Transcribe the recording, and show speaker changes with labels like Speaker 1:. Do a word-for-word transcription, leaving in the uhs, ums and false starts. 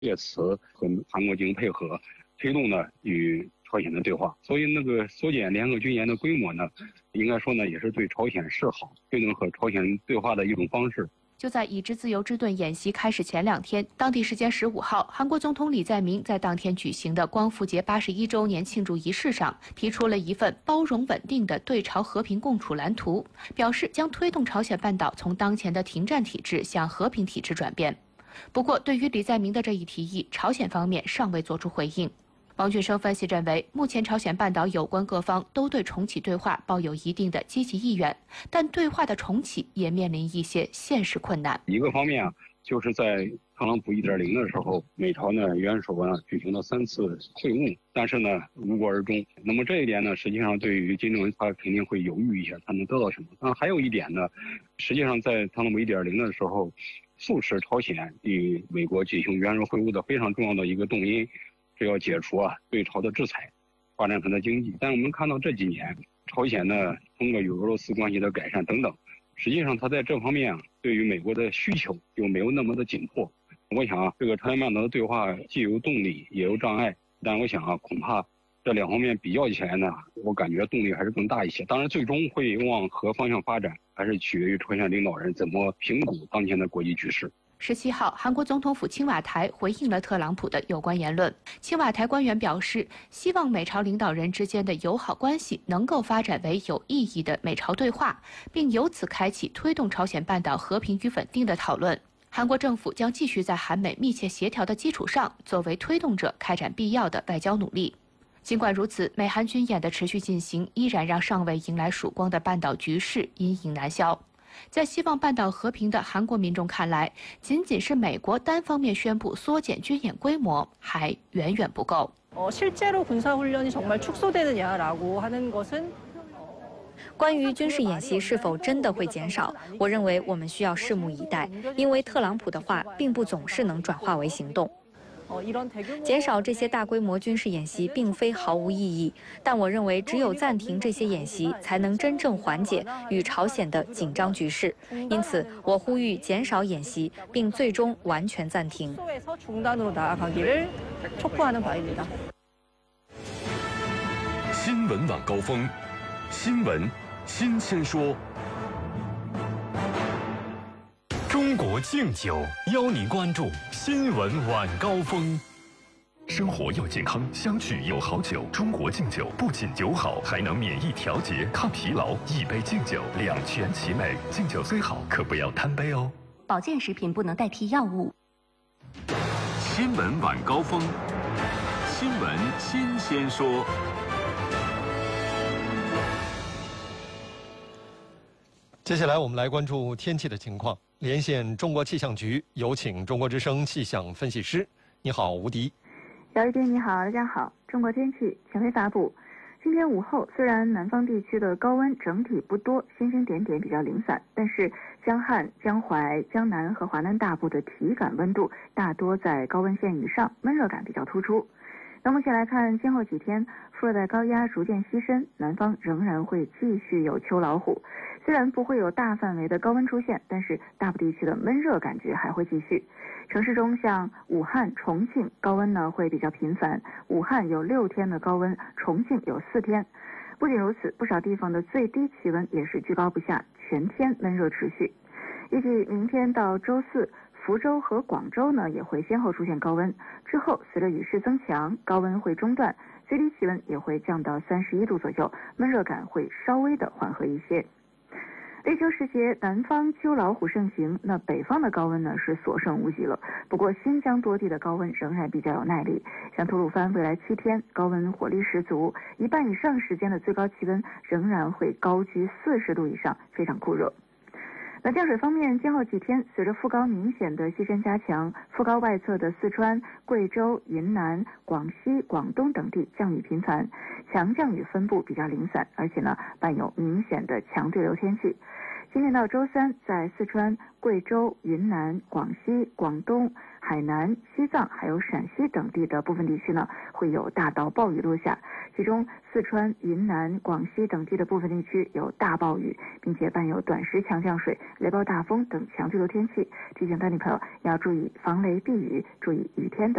Speaker 1: 借此和韩国进行配合，推动呢与朝鲜的对话。所以那个缩减联合军演的规模呢，应该说呢也是对朝鲜示好，推动和朝鲜对话的一种方式。
Speaker 2: 就在已知自由之盾演习开始前两天，当地时间十五号，韩国总统李在明在当天举行的光复节八十一周年庆祝仪式上，提出了一份包容稳定的对朝和平共处蓝图，表示将推动朝鲜半岛从当前的停战体制向和平体制转变。不过，对于李在明的这一提议，朝鲜方面尚未作出回应。王俊生分析认为，目前朝鲜半岛有关各方都对重启对话抱有一定的积极意愿，但对话的重启也面临一些现实困难。
Speaker 1: 一个方面啊，就是在特朗普 一点零 的时候，美朝呢元首呢举行了三次会晤，但是呢无果而终。那么这一点呢，实际上对于金正恩他肯定会犹豫一下，他能得到什么？那还有一点呢，实际上在特朗普 一点零 的时候，促使朝鲜与美国进行元首会晤的非常重要的一个动因，是要解除啊对朝的制裁，发展它的经济。但我们看到这几年，朝鲜呢通过与俄罗斯关系的改善等等，实际上它在这方面啊，对于美国的需求就没有那么的紧迫。我想啊，这个朝鲜半岛的对话既有动力也有障碍，但我想啊，恐怕这两方面比较起来呢，我感觉动力还是更大一些。当然，最终会往何方向发展，还是取决于朝鲜领导人怎么评估当前的国际局势。
Speaker 2: 十七号，韩国总统府青瓦台回应了特朗普的有关言论。青瓦台官员表示，希望美朝领导人之间的友好关系能够发展为有意义的美朝对话，并由此开启推动朝鲜半岛和平与稳定的讨论。韩国政府将继续在韩美密切协调的基础上，作为推动者开展必要的外交努力。尽管如此，美韩军演的持续进行，依然让尚未迎来曙光的半岛局势阴影难消。在希望半岛和平的韩国民众看来，仅仅是美国单方面宣布缩减军演规模还远远不够。
Speaker 3: 关于军事演习是否真的会减少，我认为我们需要拭目以待，因为特朗普的话并不总是能转化为行动。减少这些大规模军事演习并非毫无意义，但我认为只有暂停这些演习，才能真正缓解与朝鲜的紧张局势。因此，我呼吁减少演习，并最终完全暂停。
Speaker 4: 新闻晚高峰，新闻新鲜说。中国敬酒邀您关注新闻晚高峰。生活要健康，相聚有好酒。中国敬酒不仅酒好，还能免疫调节、抗疲劳。一杯敬酒，两全其美。敬酒虽好，可不要贪杯哦。
Speaker 5: 保健食品不能代替药物。
Speaker 4: 新闻晚高峰，新闻新鲜说。
Speaker 6: 接下来我们来关注天气的情况。连线中国气象局，有请中国之声气象分析师。你好，吴迪。
Speaker 7: 姚一斌，你好，大家好。中国天气权威发布，今天午后虽然南方地区的高温整体不多，星星点点比较零散，但是江汉、江淮、江南和华南大部的体感温度大多在高温线以上，闷热感比较突出。那目前来看，今后几天副热带高压逐渐西伸，南方仍然会继续有秋老虎。虽然不会有大范围的高温出现，但是大部地区的闷热感觉还会继续。城市中像武汉、重庆高温呢会比较频繁，武汉有六天的高温，重庆有四天。不仅如此，不少地方的最低气温也是居高不下，全天闷热持续。预计明天到周四，福州和广州呢也会先后出现高温，之后随着雨势增强，高温会中断，最低气温也会降到三十一度左右，闷热感会稍微的缓和一些。立秋时节，南方秋老虎盛行，那北方的高温呢是所剩无几了。不过新疆多地的高温仍然比较有耐力，像吐鲁番未来七天高温火力十足，一半以上时间的最高气温仍然会高居四十度以上，非常酷热。那降水方面，今后几天随着副高明显的西伸加强，副高外侧的四川、贵州、云南、广西、广东等地降雨频繁，强降雨分布比较零散，而且呢伴有明显的强对流天气。 今天到周三，在四川、贵州、云南、广西、广东、海南、西藏还有陕西等地的部分地区呢，会有大到暴雨落下。其中，四川、云南、广西等地的部分地区有大暴雨，并且伴有短时强降水、雷暴大风等强对流天气。提醒当地朋友要注意防雷避雨，注意雨天的